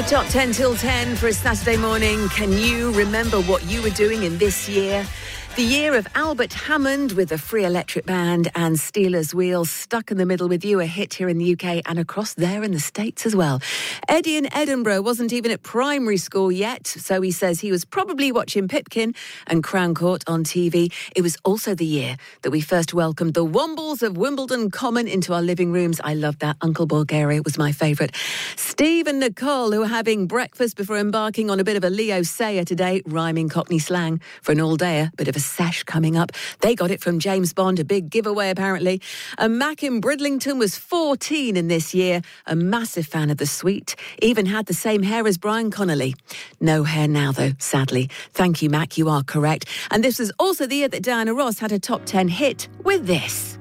Top 10 till 10 for a Saturday morning. Can you remember what you were doing in this year? The year of Albert Hammond with the Free Electric Band and Steelers Wheel, Stuck in the Middle with You, a hit here in the UK and across there in the States as well. Eddie in Edinburgh wasn't even at primary school yet, so he says he was probably watching Pipkin and Crown Court on TV. It was also the year that we first welcomed the Wombles of Wimbledon Common into our living rooms. I loved that. Uncle Bulgaria was my favourite. Steve and Nicole, who are having breakfast before embarking on a bit of a Leo Sayer today, rhyming Cockney slang for an all-dayer, bit of a sesh coming up. They got it from James Bond, a big giveaway apparently. And Mac in Bridlington was 14 in this year, a massive fan of the sweet, even had the same hair as Brian Connolly. No hair now though, sadly. Thank you, Mac, you are correct. And this was also the year that Diana Ross had a top 10 hit with this.